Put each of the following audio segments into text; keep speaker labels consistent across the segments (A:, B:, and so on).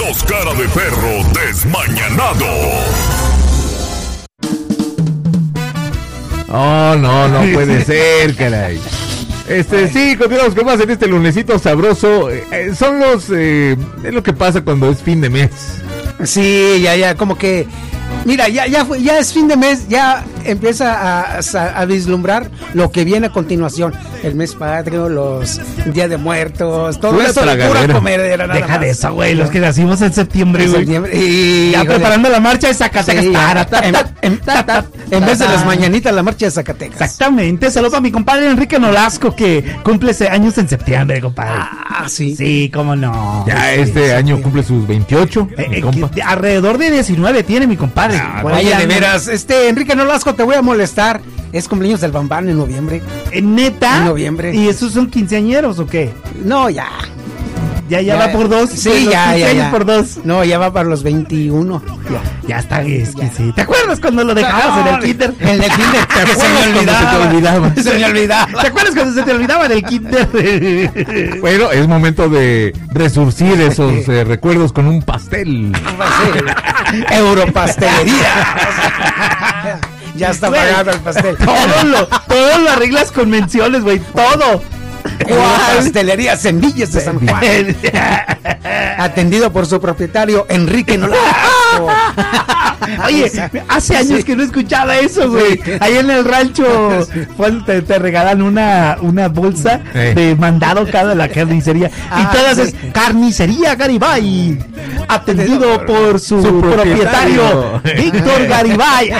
A: Los Cara de Perro Desmañanado.
B: Oh, no puede ser, caray. Sí, continuamos con más en este lunesito sabroso. Son los... es lo que pasa cuando es fin de mes.
C: Sí, ya, como que... Mira, ya es fin de mes, ya empieza a vislumbrar lo que viene a continuación. El mes patrio, los días de muertos, todo eso de pura comedera.
D: Deja de eso, güey, los que nacimos en septiembre, güey.
C: Y
D: ya preparando la marcha de Zacatecas.
C: Sí, en vez de las mañanitas, la marcha de Zacatecas.
D: Exactamente, saludos a mi compadre Enrique Nolasco, que cumple años en septiembre, compadre.
C: Sí.
D: Sí, cómo no.
B: Ya este año cumple sus 28.
D: Alrededor de 19 tiene mi compadre.
C: Oye, de veras, Enrique Nolasco, te voy a molestar. Es cumpleaños del Bambán en noviembre.
D: ¿Neta?
C: En noviembre.
D: ¿Y esos son quinceañeros o qué?
C: No, ya.
D: ¿Ya va por dos?
C: Sí, ya.
D: Por dos.
C: No, ya va para los 21.
D: Ya está, es que sí. ¿Te acuerdas cuando lo dejabas en el kinder?
C: En el kinder,
B: Se te olvidaba.
C: Se me olvidaba.
D: ¿Te acuerdas cuando se te olvidaba en el kinder?
B: Bueno, es momento de resurcir esos recuerdos con un pastel.
C: Europastelería. Ya está pagado el pastel.
D: Todo lo arreglas con menciones, güey, todo.
C: Pastelería Semillas de San Juan. Atendido por su propietario Enrique Nolasco.
D: Oye, hace años que no escuchaba eso, güey. Ahí en el rancho te regalan una bolsa de mandado cada la carnicería. Y todas es Carnicería Garibay. Atendido por su propietario Víctor Garibay.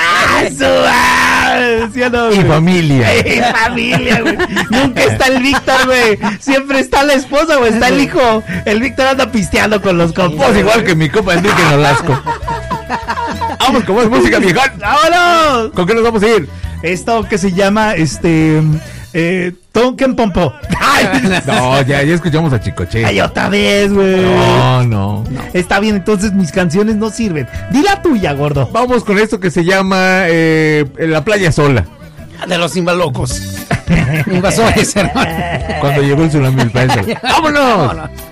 B: Y familia.
D: Y familia, güey. Nunca está el Víctor, güey. Siempre está la esposa o está el hijo. El Víctor anda pisteando con los compas.
B: Pues igual que mi compa Enrique Nolasco. Vamos con más música, viejón.
D: ¡Vámonos!
B: ¿Con qué nos vamos a ir?
D: Esto que se llama, Tonken Pompo.
B: No, ya escuchamos a Chicoche.
D: Ay, otra vez, güey.
B: No.
D: Está bien, entonces mis canciones no sirven. Di la tuya, gordo.
B: Vamos con esto que se llama La Playa Sola.
C: De los Invalocos. Invasores, hermano.
B: Cuando llegó el tsunami del país. ¡Vámonos!